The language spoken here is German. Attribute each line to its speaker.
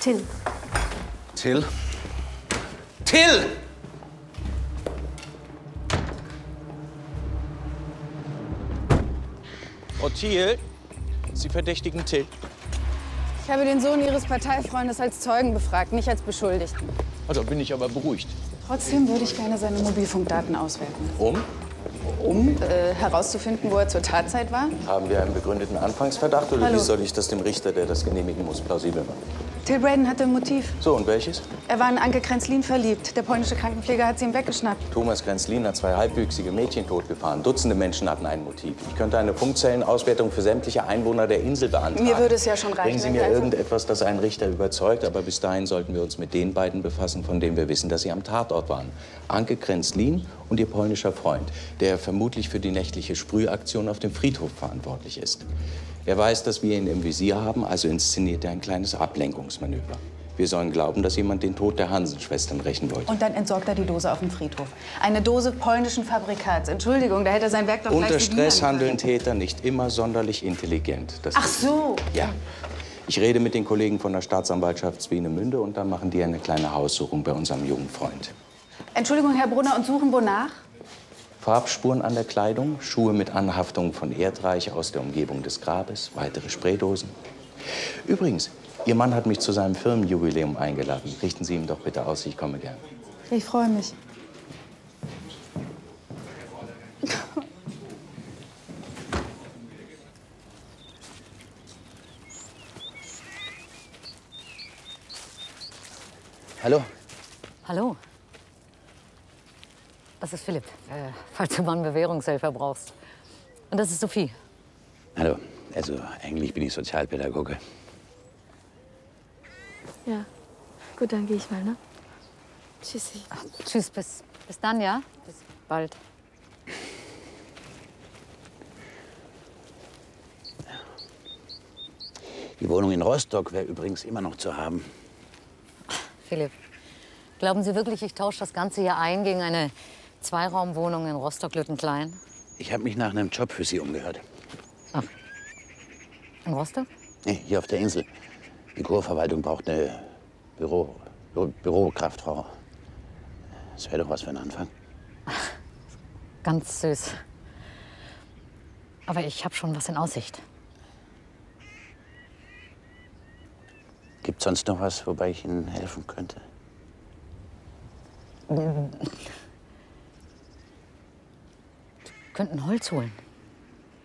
Speaker 1: Till.
Speaker 2: Till? Till!
Speaker 3: Frau Thiel, Sie verdächtigen Till.
Speaker 4: Ich habe den Sohn Ihres Parteifreundes als Zeugen befragt, nicht als Beschuldigten.
Speaker 3: Also bin ich aber beruhigt.
Speaker 4: Trotzdem würde ich gerne seine Mobilfunkdaten auswerten.
Speaker 2: Um?
Speaker 4: Herauszufinden, wo er zur Tatzeit war.
Speaker 2: Haben wir einen begründeten Anfangsverdacht oder
Speaker 4: Hallo.
Speaker 2: wie soll ich das dem Richter, der das genehmigen muss, plausibel machen?
Speaker 4: Till Braden hatte ein Motiv.
Speaker 2: So, und welches?
Speaker 4: Er war in Anke Krenzlin verliebt. Der polnische Krankenpfleger hat sie ihm weggeschnappt.
Speaker 2: Thomas Krenzlin hat 2 halbwüchsige Mädchen totgefahren. Dutzende Menschen hatten ein Motiv. Ich könnte eine Funkzellenauswertung für sämtliche Einwohner der Insel beantragen.
Speaker 4: Mir würde es ja schon reichen.
Speaker 2: Bringen Sie
Speaker 4: wenn
Speaker 2: mir
Speaker 4: Sie einfach-
Speaker 2: irgendetwas, das einen Richter überzeugt, aber bis dahin sollten wir uns mit den beiden befassen, von denen wir wissen, dass sie am Tatort waren. Anke Krenzlin und ihr polnischer Freund, der vermutlich für die nächtliche Sprühaktion auf dem Friedhof verantwortlich ist. Er weiß, dass wir ihn im Visier haben, also inszeniert er ein kleines Ablenkungsmanöver. Wir sollen glauben, dass jemand den Tod der Hansen-Schwestern rächen wollte.
Speaker 4: Und dann entsorgt er die Dose auf dem Friedhof. Eine Dose polnischen Fabrikats. Entschuldigung, da hätte er sein Werk doch gleich
Speaker 2: Unter
Speaker 4: bedienen
Speaker 2: Stress
Speaker 4: können.
Speaker 2: handeln Täter nicht immer sonderlich intelligent. Das
Speaker 4: Ach so.
Speaker 2: Ja. Ich rede mit den Kollegen von der Staatsanwaltschaft Swinemünde und dann machen die eine kleine Haussuchung bei unserem jungen Freund.
Speaker 4: Entschuldigung, Herr Brunner, und suchen wonach?
Speaker 2: Farbspuren an der Kleidung, Schuhe mit Anhaftung von Erdreich aus der Umgebung des Grabes, weitere Spraydosen. Übrigens, Ihr Mann hat mich zu seinem Firmenjubiläum eingeladen. Richten Sie ihm doch bitte aus, ich komme gern.
Speaker 4: Ich freue mich.
Speaker 2: Hallo.
Speaker 5: Hallo. Das ist Philipp, falls du mal einen Bewährungshelfer brauchst. Und das ist Sophie.
Speaker 6: Hallo. Also, eigentlich bin ich Sozialpädagoge.
Speaker 1: Ja. Gut, dann gehe ich mal, ne? Tschüssi.
Speaker 5: Ach, tschüss, bis dann, ja? Bis bald.
Speaker 6: Die Wohnung in Rostock wäre übrigens immer noch zu haben.
Speaker 5: Philipp, glauben Sie wirklich, ich tausche das Ganze hier ein gegen eine Zweiraumwohnung in Rostock-Lüttenklein?
Speaker 6: Ich habe mich nach einem Job für Sie umgehört.
Speaker 5: Ach, in Rostock?
Speaker 6: Nee, hier auf der Insel. Die Kurverwaltung braucht eine Bürokraftfrau. Das wäre doch was für ein Anfang.
Speaker 5: Ganz süß. Aber ich habe schon was in Aussicht.
Speaker 6: Gibt's sonst noch was, wobei ich Ihnen helfen könnte?
Speaker 5: Wir könnten Holz holen.